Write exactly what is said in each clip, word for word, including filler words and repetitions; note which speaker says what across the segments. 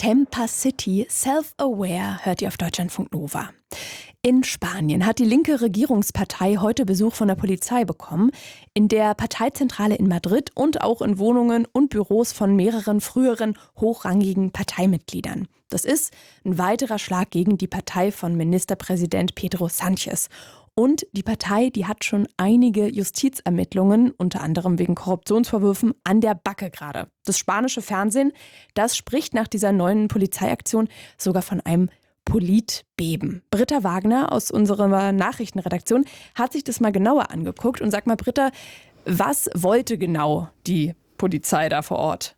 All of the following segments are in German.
Speaker 1: Camper City, Self-Aware, hört ihr auf Deutschlandfunk Nova. In Spanien hat die linke Regierungspartei heute Besuch von der Polizei bekommen. In der Parteizentrale in Madrid und auch in Wohnungen und Büros von mehreren früheren hochrangigen Parteimitgliedern. Das ist ein weiterer Schlag gegen die Partei von Ministerpräsident Pedro Sánchez. Und die Partei, die hat schon einige Justizermittlungen, unter anderem wegen Korruptionsvorwürfen, an der Backe gerade. Das spanische Fernsehen, das spricht nach dieser neuen Polizeiaktion sogar von einem Politbeben. Britta Wagner aus unserer Nachrichtenredaktion hat sich das mal genauer angeguckt. Und sag mal, Britta, was wollte genau die Polizei da vor Ort?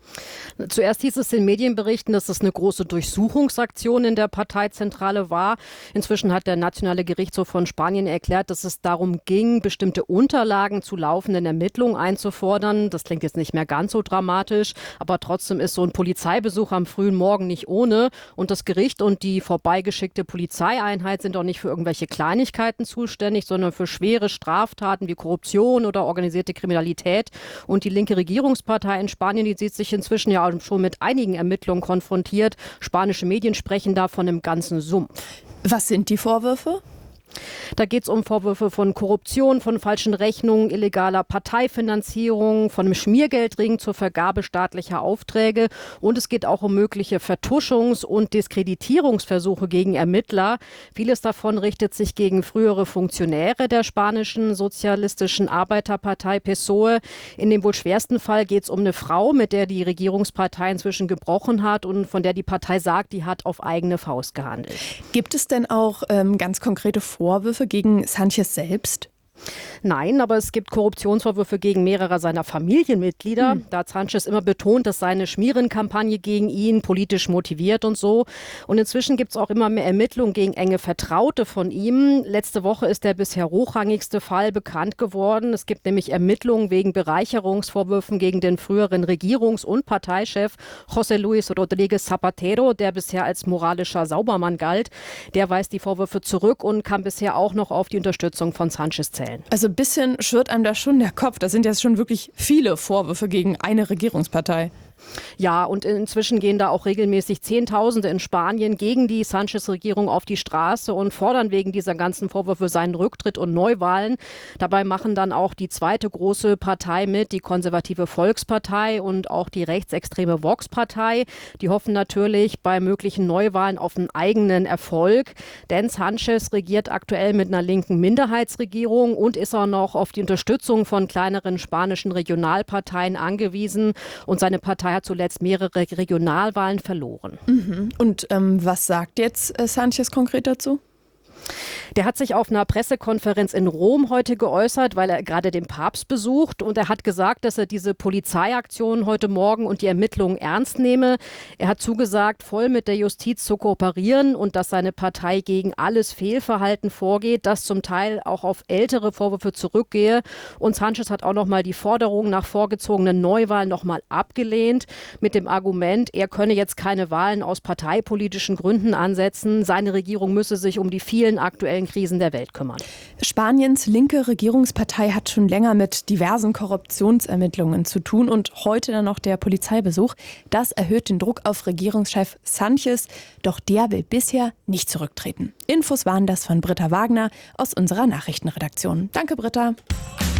Speaker 2: Zuerst hieß es in Medienberichten, dass es eine große Durchsuchungsaktion in der Parteizentrale war. Inzwischen hat der Nationale Gerichtshof von Spanien erklärt, dass es darum ging, bestimmte Unterlagen zu laufenden Ermittlungen einzufordern. Das klingt jetzt nicht mehr ganz so dramatisch, aber trotzdem ist so ein Polizeibesuch am frühen Morgen nicht ohne. Und das Gericht und die vorbeigeschickte Polizeieinheit sind auch nicht für irgendwelche Kleinigkeiten zuständig, sondern für schwere Straftaten wie Korruption oder organisierte Kriminalität. Und die linke Regierungspartei in Spanien, die sieht sich inzwischen ja schon mit einigen Ermittlungen konfrontiert. Spanische Medien sprechen da von einem ganzen Sumpf.
Speaker 1: Was sind die Vorwürfe?
Speaker 2: Da geht es um Vorwürfe von Korruption, von falschen Rechnungen, illegaler Parteifinanzierung, von einem Schmiergeldring zur Vergabe staatlicher Aufträge. Und es geht auch um mögliche Vertuschungs- und Diskreditierungsversuche gegen Ermittler. Vieles davon richtet sich gegen frühere Funktionäre der spanischen sozialistischen Arbeiterpartei P S O E. In dem wohl schwersten Fall geht es um eine Frau, mit der die Regierungspartei inzwischen gebrochen hat und von der die Partei sagt, die hat auf eigene Faust gehandelt.
Speaker 1: Gibt es denn auch ähm, ganz konkrete Vorwürfe? Vorwürfe gegen Sánchez selbst?
Speaker 2: Nein, aber es gibt Korruptionsvorwürfe gegen mehrere seiner Familienmitglieder. Hm. Da hat Sánchez immer betont, dass seine Schmierenkampagne gegen ihn politisch motiviert und so. Und inzwischen gibt es auch immer mehr Ermittlungen gegen enge Vertraute von ihm. Letzte Woche ist der bisher hochrangigste Fall bekannt geworden. Es gibt nämlich Ermittlungen wegen Bereicherungsvorwürfen gegen den früheren Regierungs- und Parteichef José Luis Rodríguez Zapatero, der bisher als moralischer Saubermann galt. Der weist die Vorwürfe zurück und kann bisher auch noch auf die Unterstützung von Sánchez zählen.
Speaker 1: Also ein bisschen schwirrt einem da schon der Kopf. Das sind jetzt schon wirklich viele Vorwürfe gegen eine Regierungspartei.
Speaker 2: Ja, und inzwischen gehen da auch regelmäßig Zehntausende in Spanien gegen die Sánchez-Regierung auf die Straße und fordern wegen dieser ganzen Vorwürfe seinen Rücktritt und Neuwahlen. Dabei machen dann auch die zweite große Partei mit, die konservative Volkspartei und auch die rechtsextreme Vox-Partei. Die hoffen natürlich bei möglichen Neuwahlen auf einen eigenen Erfolg, denn Sánchez regiert aktuell mit einer linken Minderheitsregierung und ist auch noch auf die Unterstützung von kleineren spanischen Regionalparteien angewiesen und seine Partei hat zuletzt mehrere Regionalwahlen verloren.
Speaker 1: Mhm. Und ähm, was sagt jetzt äh, Sánchez konkret dazu?
Speaker 2: Der hat sich auf einer Pressekonferenz in Rom heute geäußert, weil er gerade den Papst besucht. Und er hat gesagt, dass er diese Polizeiaktion heute Morgen und die Ermittlungen ernst nehme. Er hat zugesagt, voll mit der Justiz zu kooperieren und dass seine Partei gegen alles Fehlverhalten vorgeht, das zum Teil auch auf ältere Vorwürfe zurückgehe. Und Sánchez hat auch noch mal die Forderung nach vorgezogenen Neuwahlen noch mal abgelehnt mit dem Argument, er könne jetzt keine Wahlen aus parteipolitischen Gründen ansetzen. Seine Regierung müsse sich um die vielen aktuellen Krisen der Welt kümmern.
Speaker 1: Spaniens linke Regierungspartei hat schon länger mit diversen Korruptionsermittlungen zu tun und heute dann noch der Polizeibesuch. Das erhöht den Druck auf Regierungschef Sánchez, doch der will bisher nicht zurücktreten. Infos waren das von Britta Wagner aus unserer Nachrichtenredaktion. Danke, Britta.